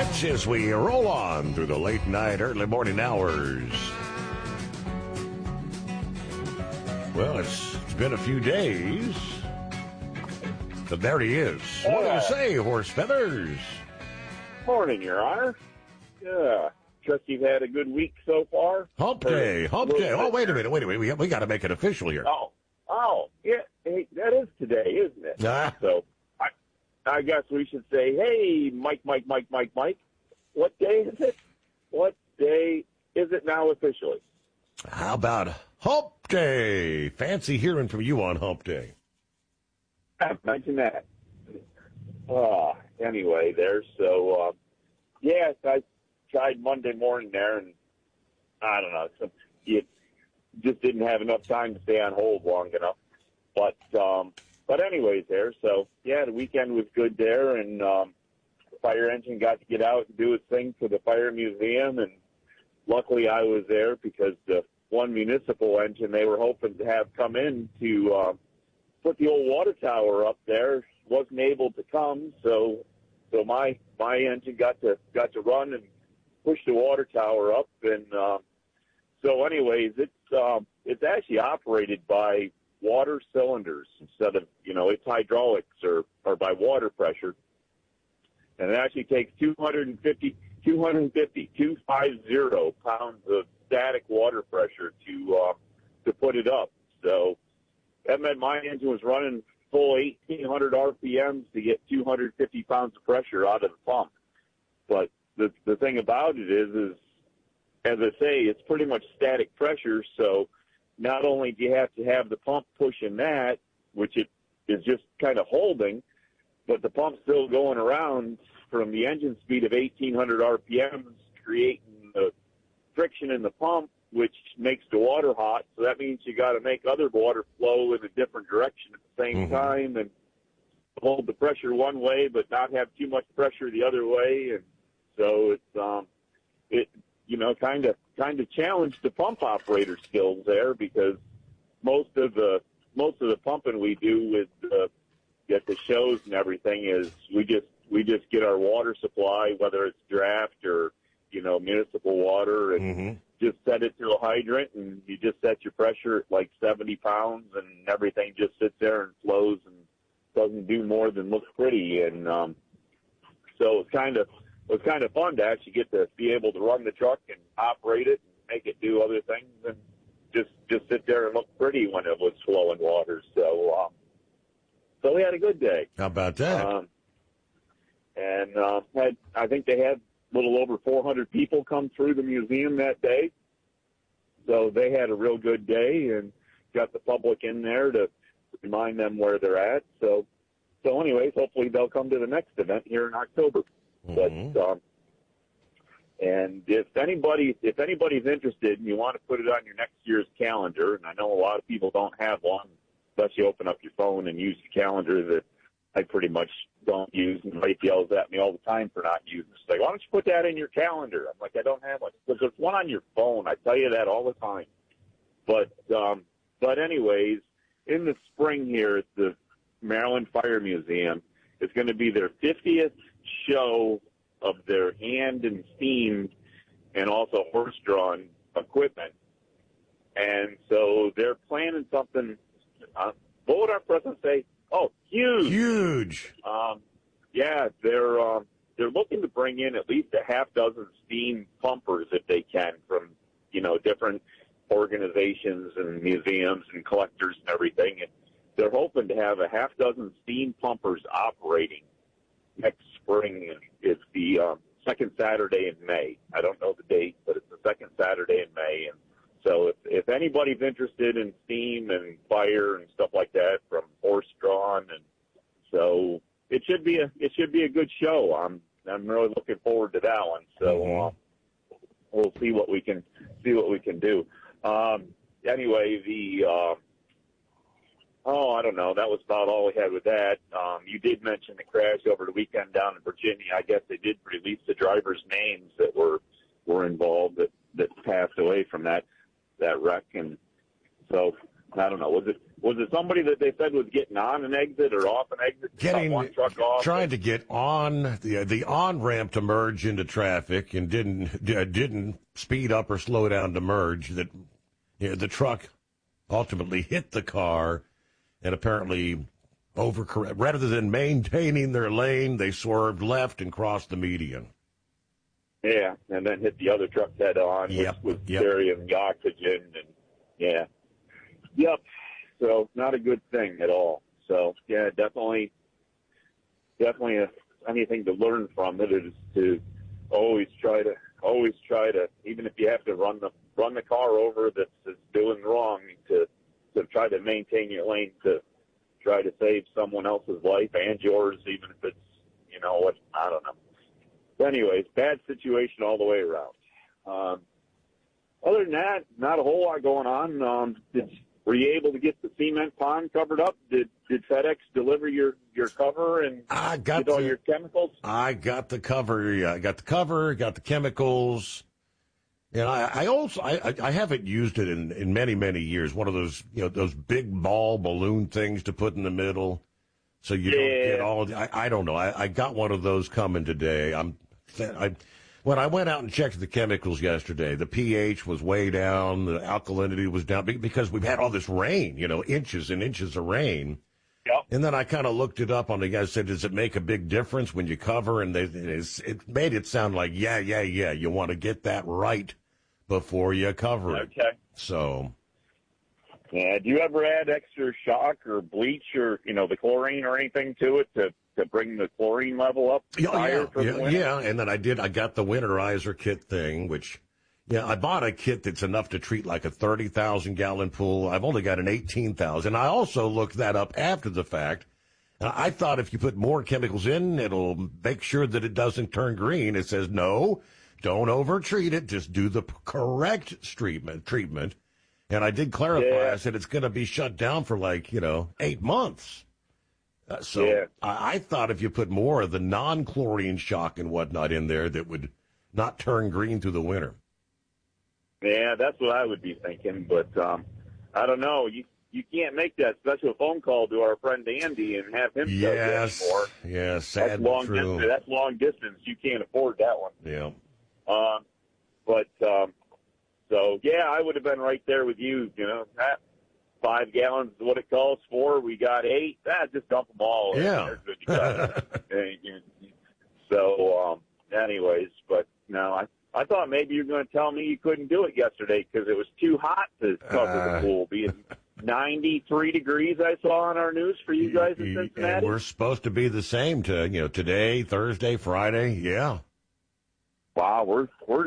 much as we roll on through the late night, early morning hours. Well, it's been a few days, but there he is. What do you say, Horse Feathers? Morning, Your Honor. Yeah. Trust you've had a good week so far. Hump day. Oh, wait a minute. We got to make it official here. Yeah. Hey, that is today, isn't it? So I guess we should say, hey, Mike. What day is it? What day is it now officially? How about Hump Day? Fancy hearing from you on Hump Day. Imagine that. Anyway, there. So, yes, I tried Monday morning there, and I don't know. You just didn't have enough time to stay on hold long enough. But anyways, there. So, yeah, the weekend was good there, and the fire engine got to get out and do its thing for the fire museum, and luckily I was there because the one municipal engine they were hoping to have come in to put the old water tower up there wasn't able to come, so my engine got to run and push the water tower up, and so anyways, it's actually operated by water cylinders instead of, its hydraulics or by water pressure. And it actually takes 250 pounds of static water pressure to put it up. So that meant my engine was running full 1,800 RPMs to get 250 pounds of pressure out of the pump. But the thing about it is, as I say, it's pretty much static pressure, so not only do you have to have the pump pushing that, which it is just kind of holding, but the pump's still going around from the engine speed of 1,800 RPMs, creating the friction in the pump, which makes the water hot. So that means you got to make other water flow in a different direction at the same time and hold the pressure one way, but not have too much pressure the other way. And so it kind of challenged the pump operator skills there, because most of the pumping we do with at the shows and everything is we just get our water supply, whether it's draft or municipal water, and just set it to a hydrant, and you just set your pressure at like 70 pounds, and everything just sits there and flows and doesn't do more than look pretty. And so it was kind of fun to actually get to be able to run the truck and operate it and make it do other things and just sit there and look pretty when it was flowing water. So we had a good day. How about that? I think they had a little over 400 people come through the museum that day. So they had a real good day and got the public in there to remind them where they're at. So anyways, hopefully they'll come to the next event here in October. But and if anybody's interested and you want to put it on your next year's calendar, and I know a lot of people don't have one unless you open up your phone and use the calendar that I pretty much don't use, and Mike yells at me all the time for not using it. It's like, why don't you put that in your calendar? I'm like, I don't have one. Because there's one on your phone. I tell you that all the time. But anyways, in the spring here at the Maryland Fire Museum, it's going to be their 50th show of their hand and steam and also horse-drawn equipment. And so they're planning something. What would our president say? Oh, huge. Huge. Yeah, they're looking to bring in at least a half dozen steam pumpers if they can from, different organizations and museums and collectors and everything. And they're hoping to have a half dozen steam pumpers operating next spring. It's the second Saturday in May. I don't know the date, but it's the second Saturday in May. And so if anybody's interested in steam and fire and stuff like that from horse drawn, and so it should be a good show. I'm really looking forward to that one. So we'll see what we can do. Anyway, I don't know. That was about all we had with that. You did mention the crash over the weekend down in Virginia. I guess they did release the drivers' names that were involved that passed away from that wreck. And so I don't know. Was Was it somebody that they said was getting on an exit or off an exit? Trying to get on the on ramp to merge into traffic and didn't speed up or slow down to merge. That the truck ultimately hit the car and apparently rather than maintaining their lane, they swerved left and crossed the median. Yeah, and then hit the other truck head on, which was carrying the oxygen, and Yep. So not a good thing at all. So yeah, definitely anything to learn from it is to always try to, even if you have to run the car over that's doing wrong, to try to maintain your lane, to try to save someone else's life and yours, even if it's, I don't know. But anyways, bad situation all the way around. Other than that, not a whole lot going on. Were you able to get the cement pond covered up? Did FedEx deliver your cover and get all your chemicals? I got the cover. Yeah, I got the cover, got the chemicals. And I haven't used it in many, many years. One of those, those big ball balloon things to put in the middle. So you don't get all, I don't know. I got one of those coming today. When I went out and checked the chemicals yesterday, the pH was way down, the alkalinity was down, because we've had all this rain, inches and inches of rain. Yep. And then I kind of looked it up on the guy, said, does it make a big difference when you cover? And it made it sound like, yeah, you want to get that right before you cover it. Okay. So. Yeah, do you ever add extra shock or bleach or, the chlorine or anything to it to bring the chlorine level up higher for the winter? Yeah, and then I got the winterizer kit thing, which, I bought a kit that's enough to treat like a 30,000-gallon pool. I've only got an 18,000. I also looked that up after the fact. I thought if you put more chemicals in, it'll make sure that it doesn't turn green. It says, no, don't over-treat it. Just do the correct treatment. And I did clarify. Yeah. I said it's going to be shut down for 8 months. I thought if you put more of the non-chlorine shock and whatnot in there, that would not turn green through the winter. Yeah, that's what I would be thinking. But I don't know. You can't make that special phone call to our friend Andy and have him do that anymore. Yes, sad but true. That's long distance. You can't afford that one. Yeah. So, I would have been right there with you, that 5 gallons is what it calls for. We got 8. Just dump them all. Yeah. So, anyways, but no, I thought maybe you were going to tell me you couldn't do it yesterday because it was too hot to cover the pool, being 93 degrees I saw on our news for you guys in Cincinnati. And we're supposed to be the same to, today, Thursday, Friday. Yeah. Wow, we're